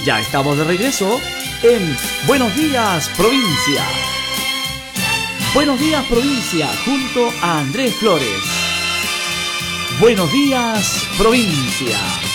Ya estamos de regreso en Buenos Días Provincia. Buenos Días Provincia junto a Andrés Flores. Buenos Días Provincia.